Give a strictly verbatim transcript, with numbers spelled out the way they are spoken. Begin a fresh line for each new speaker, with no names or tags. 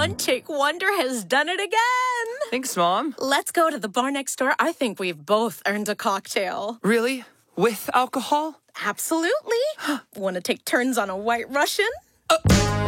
one-chick wonder has done it again.
Thanks, Mom.
Let's go to the bar next door. I think we've both earned a cocktail.
Really? With alcohol?
Absolutely. Want to take turns on a White Russian?